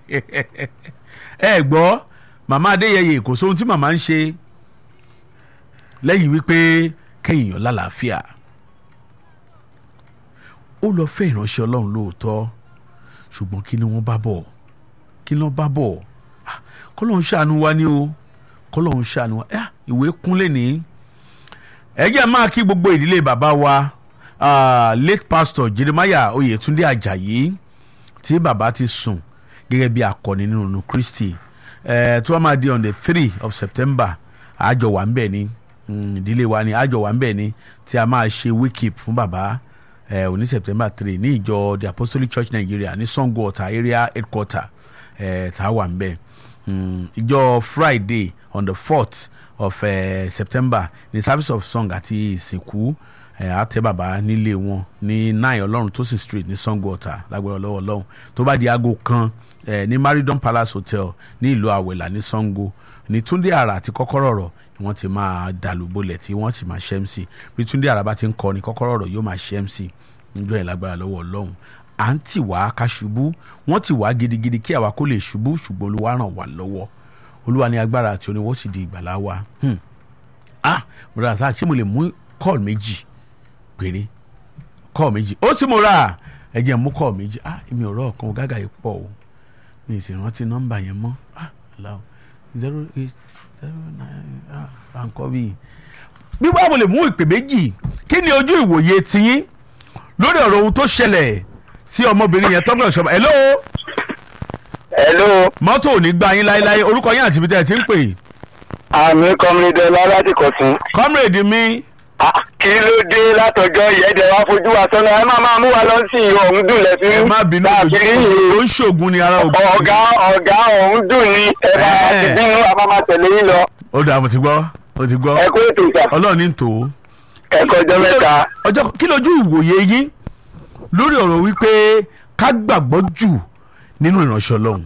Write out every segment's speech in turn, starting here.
ẹ gbọ́ màmá Adéyẹyè kò sóhun tí màmá ń ṣe lẹ́yìn wípé kéèyàn lálàáfíà. Ó lọ fẹ́ ìránṣẹ́ Ọlọ́run lóòótọ́ ṣùgbọ́n kí ni wọ́n bá bọ̀ kọ́lọ́run ṣàánú wa ni o kọ́lọ́run ṣàánú wa ìwé kúnlẹ̀ ní. ẹ jẹ́ máa kí gbogbo ìdílé bàbá wa late pastor Jeremiah Oyètúndé Àjàyí tí bàbá ti sùn gẹ́gẹ́ bí akọni nínú Kristi tí wọ́n máa di on the 3 of September àjọ wà ń bẹ̀ ni ìdílé wa ni àjọ wà ń bẹ̀ ni tí a máa ṣe wake up fún bàbá òní September 3 ní ìjọ the Apostolic Church Nigeria ní Sango Ọ̀tà area headquarter tá a wà ń bẹ̀. Ìjọ Friday on the 4th of September ní service of song àti ìsìnkú àtẹ bàbá nílé wọn ní 9 Ọlọ́run Tósìn Street ní Sango Ọ̀tà lágbára lọ́wọ́ Ọlọ́run tó bá di aago kan ní Maridon Palace Hotel ní ìlú Àwẹ̀là ní Sango ní Túndé Àrà àti Kọ́kọ́rọ́ Ọ̀rọ̀ wọ́n ti máa dàlúbọ̀lẹ̀ tí wọ́n sì máa ṣe MC bí Túndé Àrà bá ti ń kọ ní Kọ́kọ́rọ́ Ọ̀rọ̀ yóò máa ṣe MC níjọ́ yẹn lágbára lọ́wọ́ Ọlọ́run. À ń tì wá ká ṣubú wọ́n ti wá gidigidi kí àwa kó lè ṣubú ṣùgbọ́n Olúwa ràn wá lọ́wọ́. Olúwa ní agbára àti oníwọ́ sì di ìgbàlá wa. Bùrọ̀dá sáà ṣé mo lè mú kọ́ọ̀lù méjì péré kọ́ọ̀lù méjì ó sì mo ra ẹ̀jẹ̀ mú kọ́ọ̀lù méjì èmi ò rọ̀ kan gágà yìí pọ̀ o mi ì sì rántí nọ́mbà yẹn mọ́ 0809 àǹkọ́ bíi bí wàá mo lè mú ìpè méjì. Kí ni ojú ìwòye tiyín lórí ọ̀rọ̀ ohun tó ṣẹlẹ̀ sí ọmọbìnrin yẹn tọ́gbọ̀n ṣọba? Hello. Mọ́tò ò ní gba yín láéláé. Orúkọ yín àti ibi tẹ́ ẹ ti ń pè. Àmì comrade láti Kọ̀tún. Comrade mi. Kí ló dé látọjọ́ ìyẹ́dẹ̀ wá fojú wa sọ́nà ẹ máa mú wa lọ sí ọ̀hún dùn lẹ́sìn. Ẹ má bínú ó ń ṣògùn ni ara ògùn. Ọ̀gá ọ̀hún dùn ni ẹ máa ti bínú a máa tẹ̀lé yín lọ. Ó dà mo ti gbọ́. Ẹ kó ètò ìta. Ọlọ́run ní tò. Ẹ kọjọ́ mẹ́ta. Kí lójú ìwòye yín lórí ọ̀rọ̀ wípé ká gbàgbọ́ jù nínú ìránṣẹ́ Ọlọ́run?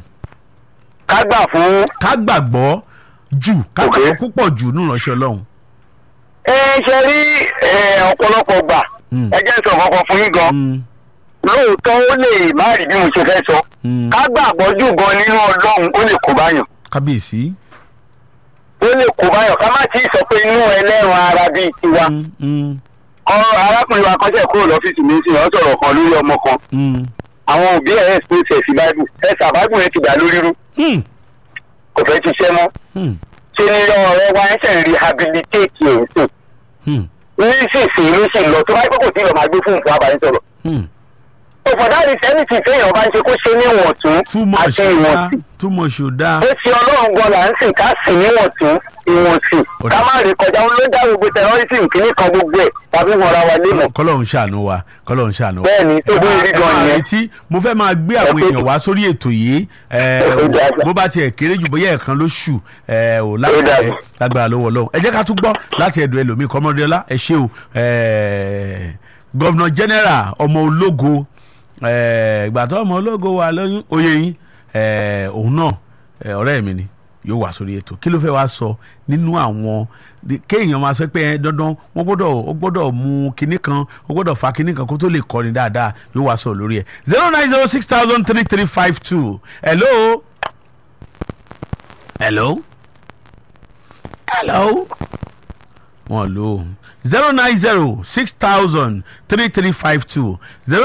Ká gbàgbọ́ jù ká gbàgbọ́ púpọ̀ jù nínú ìránṣẹ́ Ọlọ́run. Ṣe rí ọ̀pọ̀lọpọ̀ gbà ẹ jẹ́ sọ kankan fún yín gan. Lóòótọ́ ó lè má rí bí mo ṣe fẹ́ sọ. Ká gbàgbọ́ jù gan nínú Ọlọ́run ó lè kó báyàn. Kábíyèsí. Ó lè kó báyàn ká má tí ì sọ pé inú ẹlẹ́ran ara bíi tiwa. Arákùnrin wa kan ṣe kúrò lọ́fíìsì mi sí wọ́n sọ̀rọ̀ kan lórí ọmọ kan. Àwọn òbí ẹ̀ expose sí báìbù báìbù yẹn ti dà lórí rú. Kò fẹ́ ṣiṣẹ́ mọ́. Ṣé ní ọ̀rẹ́ wa ẹ̀ ṣe ń rehabilitate ẹ̀ sùn. Nísinsìnyí ló sì lọ tó bá gbọ́dọ̀ tí lọ́ọ́ máa gbé fún ìfún àbáyé sọ̀rọ̀. Òfòdáàrí sẹ́nìtì téèyàn bá ń ṣe kó ṣe níwọ̀ntún àti ìwọ̀nsì. Túmọ̀ ṣòdá. Ó ti Ọlọ́run gan là ń sìn ká sìn níwọ̀ntún ìwọ̀nsì. Ká má rí kọjá ó ló dá gbogbo terrorism kìíní kan gbogbo ẹ̀ tàbí wọn ra wa lémọ̀. Kọ́lọ́run ṣàánú wa. Bẹ́ẹ̀ni tó bó rí gan yẹn. Tí mo fẹ́ máa gbé àwọn èèyàn wá sórí ètò yìí bó bá tiẹ̀ kéré jù bóyá ẹ̀kan lóṣù ò lágbára lọ́wọ́ Ọlọ́run. Ẹ jẹ́ ká tún gbọ́ láti ẹ̀dùn ẹlòmíì Kọ́mọdéọlá ẹ ṣé o Governor General ọmọ ológo ìgbà tó ọmọ ológo wà lóyún oyè yín òun náà ọ̀rẹ́ mi ni yóò wá sórí ètò. Kí ló fẹ́ wá sọ nínú àwọn kéèyàn máa sọ pé dandan ó gbọ́dọ̀ mú kinní kan ó gbọ́dọ̀ fa kinní kan kó tó lè kọrin dáadáa yóò wá sọ lórí ẹ̀ 09060003352. Hello wọn lò 09060003352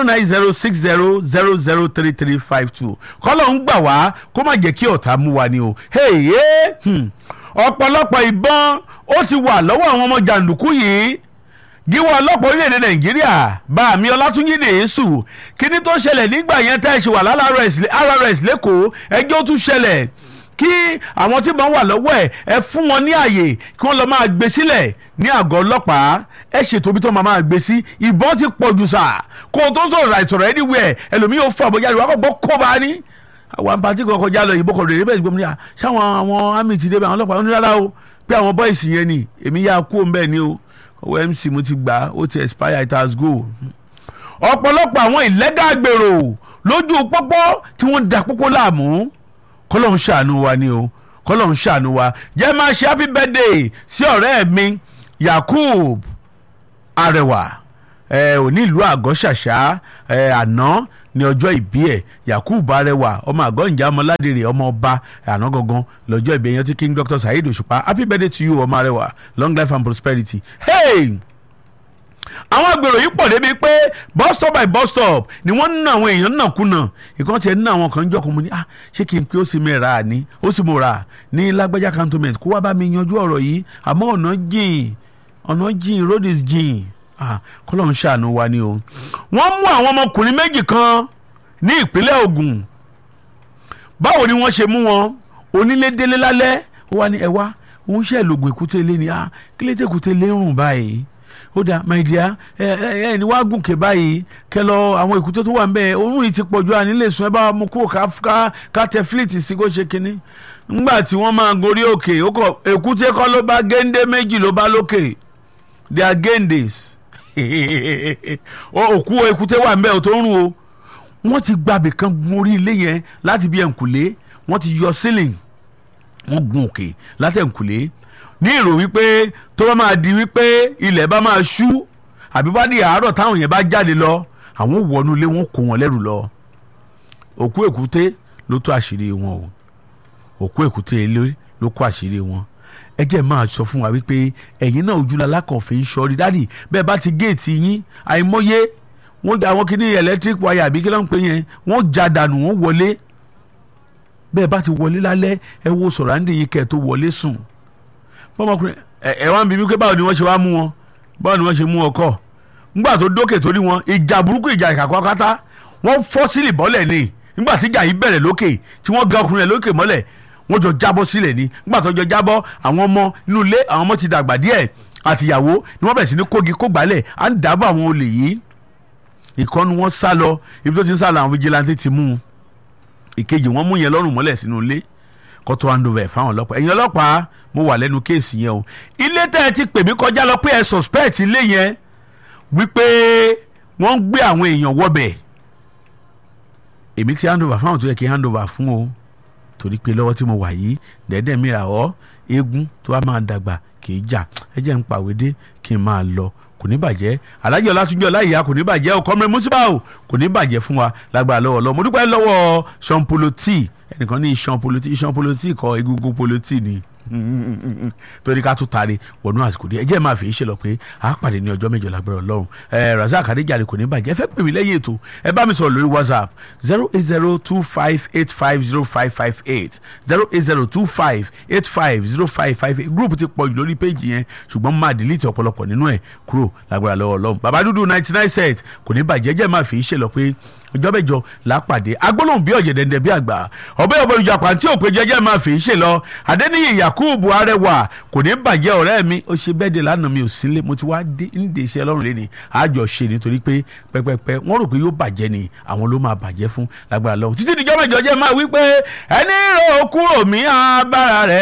09060003352. Kọ́lọ̀ ń gbà wá kó má jẹ́ kí ọ̀tá mú wa ni o. Ọ̀pọ̀lọpọ̀ ìbọn ó ti wà lọ́wọ́ àwọn ọmọ jàǹdùkú yìí. Gíwọ́ ọlọ́pàá orílẹ̀-èdè Nàìjíríà bá mi Ọlátúnjí Dèésù kíní tó ṣẹlẹ̀ nígbà yẹn tẹ́ ẹ ṣe wà RRS lẹ́kọ̀ọ́ ẹjọ́ tún ṣẹlẹ̀ kí àwọn tí wọ́n wà lọ́wọ́ ẹ fún wọn ní àyè kí wọ́n lọ máa gbé sílẹ̀ ní àgọ́ ọlọ́pàá ẹ ṣètò bí tó máa gbé sí. Ìbọn ti pọ̀ jù sà kó o tó sọ̀rọ̀ àìsọ̀rọ̀ anywhere ẹlòmíì yóò fọ àbọ̀jáde wà kọ́ kó bá ní. Àwọn àǹpàtì kan kọjá lọ ìbọn kọ̀ọ̀dọ̀ ìrẹ́bẹ̀ ìgbọ́n mi ní ṣáwọn àwọn àmì ti dé bá àwọn ọlọ́pàá ní rárá o pé àwọn bọ́ìsì yẹn ni èmi yá kú òun bẹ́ẹ̀ ni o owó MC mo ti gbà ó ti expire it has go. Ọ̀pọ̀lọpọ̀ àwọn ìlẹ́gà gbèrò lójú pópó tí wọ́n da pópó láàmú. Kọ́lọ́run ṣàánú wa ni o Kọ́lọ́run ṣàánú wa. Jẹ́ máa ṣe happy birthday sí ọ̀rẹ́ mi Yakub Arẹwà òní ìlú Àgọ́ Ṣàṣà àná ní ọjọ́ ìbí ẹ̀ Yakubu Arẹwà ọmọ àgọ́njà ọmọládèrè ọmọ ọba àná gangan lọ́jọ́ ìbí ẹ̀yàn tí King Dr. Saheed Òṣùpá happy birthday to you ọmọ Arẹwà long life and prosperity. Hey! Àwọn agbèrò yìí pọ̀ débi pé bus stop by bus stop ni wọ́n ń ná àwọn èèyàn nàkúnà ìkan tiẹ̀ ń ná àwọn kan jọ́kùn mu ní ṣé kí n pé ó sì mi rà ní ó sì mo rà ní Lágbájá cantonment kó wá bá mi yanjú ọ̀rọ̀ yìí àmọ́ ọ̀nà jìn road is jìn kọ́lọ́n ṣàánú wa ni o. Wọ́n mú àwọn ọmọkùnrin méjì kan ní ìpínlẹ̀ Ògùn báwo ni wọ́n ṣe mú wọn onílé délé lálẹ́ ó wá ní ẹ̀wá òun ṣe lògùn èkúté lé ní kílé èkúté lé rùn báyìí ó dà my dear ní wàá gùnkè báyìí kẹlọ àwọn èkúté tó wà ń bẹ òórùn yìí ti pọ̀jù ànílé sùn ẹ bá mú kó ká tẹ fílìtì sí kó ṣe kínní ńgbà tí wọ́n máa gorí òkè ó kọ èkúté kọ́ ló bá géńdé méjì ló bá lókè they are géńdés òkú èkúté wà ń bẹ ò tó ń rùn o wọ́n ti gbàbẹ̀ kan gun orí ilé yẹn láti bí ẹ̀ǹkùlé wọ́n ti yọ ceiling wọ́n gun òkè láti ẹ̀ǹkùlé ní èrò wípé tó bá máa di wípé ilẹ̀ bá máa ṣú àbí bá di àárọ̀ táwọn yẹn bá jáde lọ àwọn wọnú ilé wọn kó wọn lẹ́rù lọ òkú èkúté ló tó àṣírí wọn o òkú èkúté ló kó àṣírí wọn ẹ jẹ́ máa sọ fún wa wípé ẹ̀yin náà ojúlá lákànfẹ́ ń ṣọ́rí dádì bẹ́ẹ̀ bá ti géètì yín àìmọye wọ́n àwọn kìíní electric wire àbí kí ló ń pè yẹn wọ́n já dànù wọ́n wọlé bẹ́ẹ̀ bá ti wọlé lálẹ́ ẹ wo sọ̀ràǹdì yìí kẹ́ ẹ̀ tó wọlé sùn bọ́mọkùnrin ẹ̀ wá ń bí wípé báwo ni wọ́n ṣe wá mú wọn báwo ni wọ́n ṣe mú ọkọ̀ ńgbà tó dókè torí wọn ìjà burúkú ìjà ìkàkọ́ kátá wọ́n fọ́ sílì bọ́lẹ̀ ni nígbà tí ìjà yìí bẹ̀rẹ̀ lókè tí wọ́n ga ọkùnrin rẹ̀ lókè mọ́lẹ̀ wọ́n jọ jábọ́ sílẹ̀ ni nígbà tó jọ jábọ́ àwọn ọmọ inú ilé àwọn ọmọ ti dàgbà díẹ̀ àtìyàwó ni wọ́n bẹ̀rẹ̀ sí ní kógi kógbálẹ̀ à ń dábọ̀ àwọn olè yìí ìkọ́nu wọn sá lọ ibi tó ti ń sá lọ àwọn vigilante ti mú un ìkejì wọn mú yẹn lọ́rùn mọ́lẹ̀ sínú ilé kọ́tọ́ handover fáwọn ọlọ́pàá ẹ̀yin ọlọ́pàá mo wà lẹ́nu kéèsì yẹn o ilé tẹ́ ẹ ti pè mí kọjá lọ pé ẹ suspect ilé yẹn wípé wọ́n ń gbé àwọn èèyàn wọ́bẹ̀ èmi ti handover fáwọn tó yẹ kí handover fún o torí pé lọ́wọ́ tí mo wà yìí dẹ́dẹ́ mìíràn ọ́ eégún tó wá máa dàgbà kì í jà ẹ jẹ́ ń pàwédé kí n máa lọ kò ní bàjẹ́ alájọ látúnjọ láyìíyá kò ní bàjẹ́ ọkọ mẹ́rin mùsíbà kò ní bàjẹ́ fún wa lágbára lọ́wọ́ lọ́wọ́ mo dúpẹ́ lọ́wọ́ Sean Poloti ẹnìkan ní Sean Poloti kọ egungun Poloti ni torí ká tún taari wọnú àsìkò díẹ̀ ẹ jẹ́ máa fi í ṣe lọ pé a pàdé ní ọjọ́ mẹ́jọ lágbára Ọlọ́run Razak Adéjàre kò ní bàjẹ́ ẹ fẹ́ pè mí lẹ́yìn ètò ẹ bá mi sọ̀rọ̀ lórí WhatsApp 08025850558 08025850558 group ti pọ̀ jù lórí péjì yẹn ṣùgbọ́n máa delete ọ̀pọ̀lọpọ̀ nínú ẹ̀ kúrò lágbára lọ́wọ́ Ọlọ́run bàbá dúdú 99 cent kò ní bàjẹ́ ẹ jẹ́ máa fi í ṣe lọ pé ọjọ́ mẹ́jọ lápàdé agbólóhùn bí ọ̀jẹ̀dẹ̀ndẹ̀ bí àgbà ọ̀bẹ ọ̀bẹ ìjàpá tí òpè jẹ́jẹ́ máa fi í ṣe lọ Adéníyì Yakubu Arẹwà kò ní bàjẹ́ ọ̀rẹ́ mi ó ṣe bẹ́ẹ̀ de lánàá mi ò sílé mo ti wá ń dè sí Ọlọ́run lé ní àjọ ṣe nítorí pé pẹ́pẹ́pẹ́ wọ́n rò pé yóò bàjẹ́ ni àwọn ló máa bàjẹ́ fún lágbára lọ́wọ́ títí ìjọ́ mẹ́jọ jẹ́ máa wí pé ẹni rò kúrò mí abára rẹ̀.